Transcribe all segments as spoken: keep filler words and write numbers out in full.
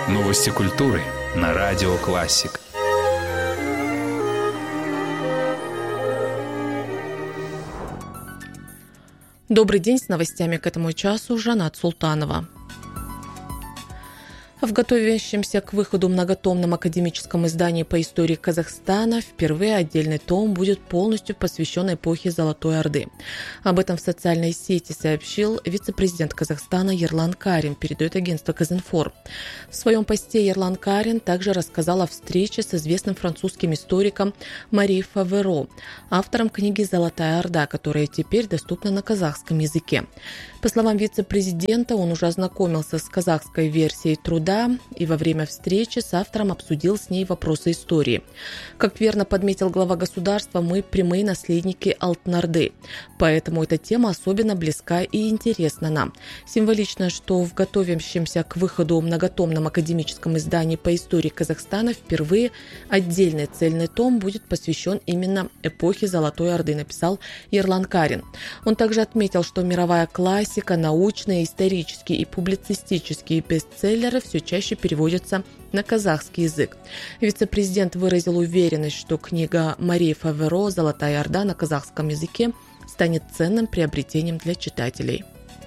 Новости культуры на Радио Классик. Добрый день, с новостями к этому часу Жанат Султанова. В готовящемся к выходу многотомном академическом издании по истории Казахстана впервые отдельный том будет полностью посвящен эпохе Золотой Орды. Об этом в социальной сети сообщил вице-президент Казахстана Ерлан Карин, передает агентство Казинформ. В своем посте Ерлан Карин также рассказал о встрече с известным французским историком Мари Фаверо, автором книги «Золотая Орда», которая теперь доступна на казахском языке. По словам вице-президента, он уже ознакомился с казахской версией труда и во время встречи с автором обсудил с ней вопросы истории. Как верно подметил глава государства, мы прямые наследники Алтын-Орды, поэтому эта тема особенно близка и интересна нам. Символично, что в готовящемся к выходу многотомном академическом издании по истории Казахстана впервые отдельный цельный том будет посвящен именно эпохе Золотой Орды, написал Ерлан Карин. Он также отметил, что мировая классика, научные, исторические и публицистические бестселлеры все чаще переводятся на казахский язык. Вице-президент выразил уверенность, что книга Мари Фаверо «Золотая Орда» на казахском языке станет ценным приобретением для читателей.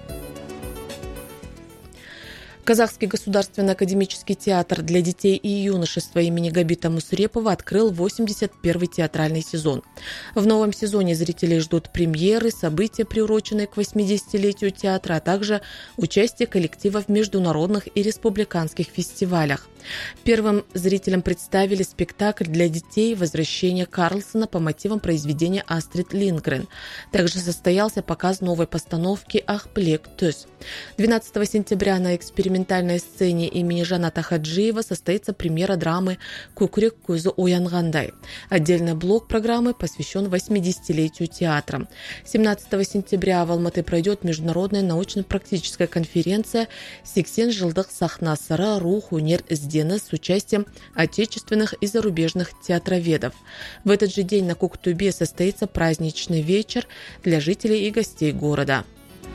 Казахский государственный академический театр для детей и юношества имени Габита Мусрепова открыл восемьдесят первый театральный сезон. В новом сезоне зрителей ждут премьеры, события, приуроченные к восьмидесятилетию театра, а также участие коллектива в международных и республиканских фестивалях. Первым зрителям представили спектакль для детей «Возвращение Карлсона» по мотивам произведения Астрид Линдгрен. Также состоялся показ новой постановки «Ахплек Төс». двенадцатого сентября на экспериментальной сцене имени Жаната Хаджиева состоится премьера драмы «Кукрек көзі оянғандай». Отдельный блок программы посвящен восьмидесятилетию театра. семнадцатого сентября в Алматы пройдет международная научно-практическая конференция «сексен жылдық сахна сыры рух өнер ізденіс» с участием отечественных и зарубежных театроведов. В этот же день на Коктубе состоится праздничный вечер для жителей и гостей города.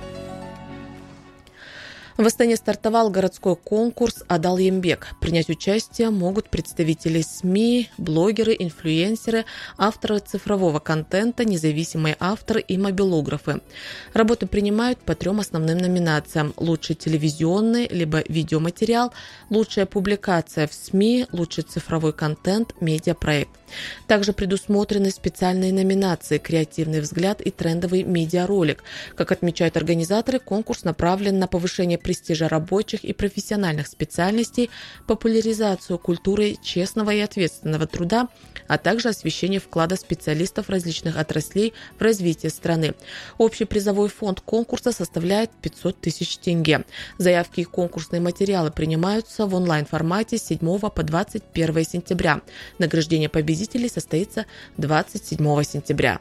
В Астане стартовал городской конкурс «Адал Ембек». Принять участие могут представители СМИ, блогеры, инфлюенсеры, авторы цифрового контента, независимые авторы и мобилографы. Работы принимают по трем основным номинациям: лучший телевизионный либо видеоматериал, лучшая публикация в СМИ, лучший цифровой контент, медиапроект. Также предусмотрены специальные номинации «Креативный взгляд» и «Трендовый медиаролик». Как отмечают организаторы, конкурс направлен на повышение престижа рабочих и профессиональных специальностей, популяризацию культуры честного и ответственного труда, а также освещение вклада специалистов различных отраслей в развитие страны. Общий призовой фонд конкурса составляет пятьсот тысяч тенге. Заявки и конкурсные материалы принимаются в онлайн-формате с седьмого по двадцать первое сентября. Награждение победителей состоится двадцать седьмого сентября.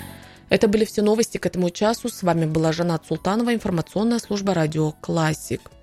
Это были все новости к этому часу. С вами была Жанат Султанова, информационная служба Радио Классик.